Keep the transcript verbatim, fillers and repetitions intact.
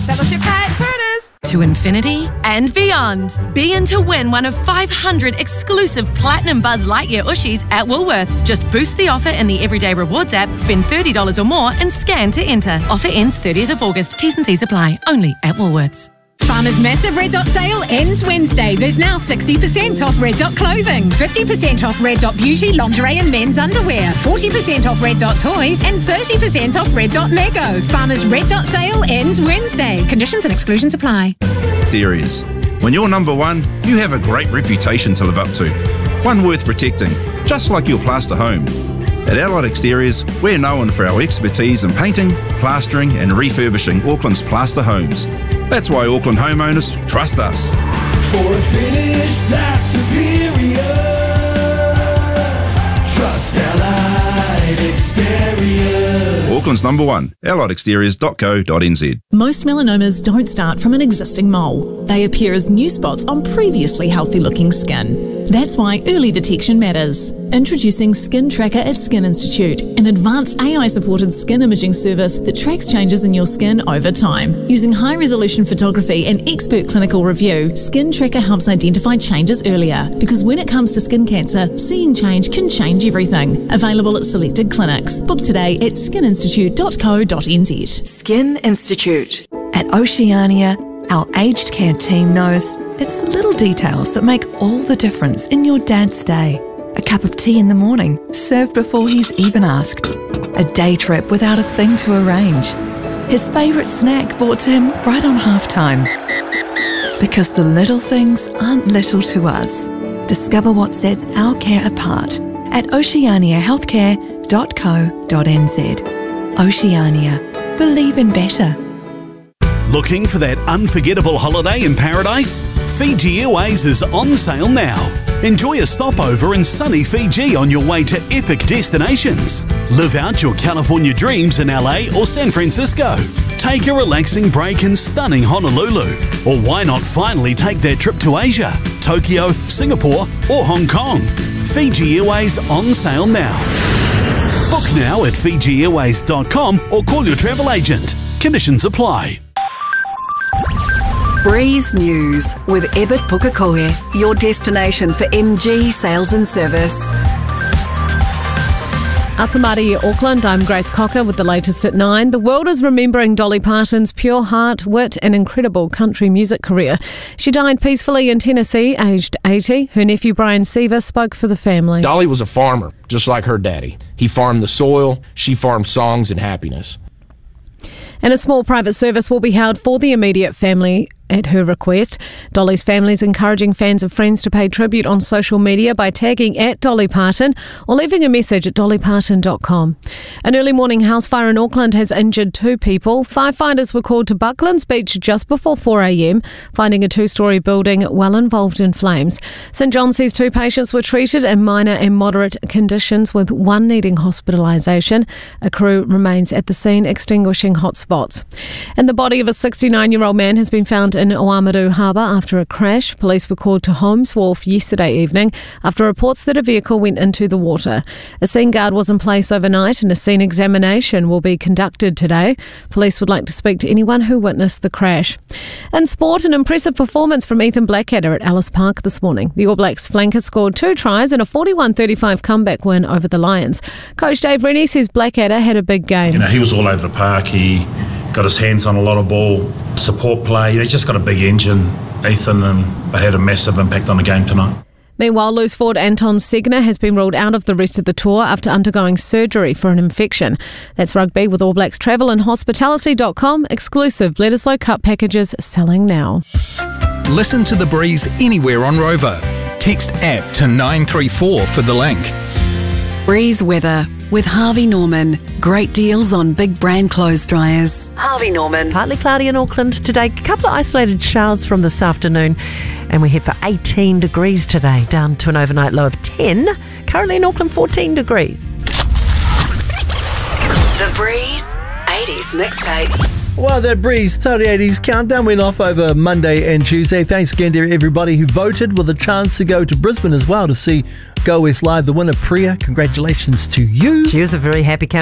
Sell us your car at Turners. To infinity and beyond. Be in to win one of five hundred exclusive Platinum Buzz Lightyear Ushies at Woolworths. Just boost the offer in the Everyday Rewards app, spend thirty dollars or more and scan to enter. Offer ends thirtieth of August. T's and C's apply. Only at Woolworths. Farmer's Massive Red Dot sale ends Wednesday. There's now sixty percent off Red Dot clothing, fifty percent off Red Dot beauty, lingerie and men's underwear, forty percent off Red Dot toys and thirty percent off Red Dot Lego. Farmer's Red Dot sale ends Wednesday. Conditions and exclusions apply. Exteriors. When you're number one, you have a great reputation to live up to. One worth protecting, just like your plaster home. At Allied Exteriors, we're known for our expertise in painting, plastering and refurbishing Auckland's plaster homes. That's why Auckland homeowners trust us. For a finish that's superior, trust Allied Exteriors. Auckland's number one, allied exteriors dot co dot n z. Most melanomas don't start from an existing mole. They appear as new spots on previously healthy-looking skin. That's why early detection matters. Introducing Skin Tracker at Skin Institute, an advanced A I-supported skin imaging service that tracks changes in your skin over time. Using high-resolution photography and expert clinical review, Skin Tracker helps identify changes earlier. Because when it comes to skin cancer, seeing change can change everything. Available at selected clinics. Book today at skin institute dot co dot n z. Skin Institute. At Oceania, our aged care team knows it's the little details that make all the difference in your dad's day. A cup of tea in the morning, served before he's even asked. A day trip without a thing to arrange. His favourite snack brought to him right on halftime. Because the little things aren't little to us. Discover what sets our care apart at oceania healthcare dot co dot n z. Oceania. Believe in better. Looking for that unforgettable holiday in paradise? Fiji Airways is on sale now. Enjoy a stopover in sunny Fiji on your way to epic destinations. Live out your California dreams in L A or San Francisco. Take a relaxing break in stunning Honolulu. Or why not finally take that trip to Asia, Tokyo, Singapore or Hong Kong? Fiji Airways on sale now. Book now at fiji airways dot com or call your travel agent. Conditions apply. Breeze News with Ebert Pukekohe, your destination for M G sales and service. Atamari, Auckland, I'm Grace Cocker with the latest at nine. The world is remembering Dolly Parton's pure heart, wit and incredible country music career. She died peacefully in Tennessee, aged eighty. Her nephew Brian Seaver spoke for the family. Dolly was a farmer, just like her daddy. He farmed the soil, she farmed songs and happiness. And a small private service will be held for the immediate family at her request. Dolly's family is encouraging fans and friends to pay tribute on social media by tagging at Dolly Parton or leaving a message at dolly parton dot com. An early morning house fire in Auckland has injured two people. Firefighters were called to Bucklands Beach just before four a m, finding a two-storey building well involved in flames. St John says two patients were treated in minor and moderate conditions, with one needing hospitalisation. A crew remains at the scene extinguishing hotspots. And the body of a sixty-nine-year-old man has been found in Oamaru Harbour after a crash. Police were called to Holmes Wharf yesterday evening after reports that a vehicle went into the water. A scene guard was in place overnight and a scene examination will be conducted today. Police would like to speak to anyone who witnessed the crash. In sport, an impressive performance from Ethan Blackadder at Ellis Park this morning. The All Blacks flanker scored two tries in a forty-one thirty-five comeback win over the Lions. Coach Dave Rennie says Blackadder had a big game. You know, he was all over the park. He got his hands on a lot of ball, support play. He's just got a big engine, Ethan, and they had a massive impact on the game tonight. Meanwhile, loose forward Anton Segner has been ruled out of the rest of the tour after undergoing surgery for an infection. That's rugby with All Blacks Travel and Hospitality dot com. Exclusive Bledisloe Cup packages selling now. Listen to The Breeze anywhere on Rover. Text app to nine three four for the link. Breeze weather with Harvey Norman. Great deals on big brand clothes dryers. Harvey Norman. Partly cloudy in Auckland today. A couple of isolated showers from this afternoon. And we head for eighteen degrees today, down to an overnight low of ten. Currently in Auckland, fourteen degrees. The Breeze eighties mixtape. Well, that Breeze Totally eighties countdown went off over Monday and Tuesday. Thanks again to everybody who voted, with a chance to go to Brisbane as well to see Go West Live. The winner, Priya, congratulations to you. She was a very happy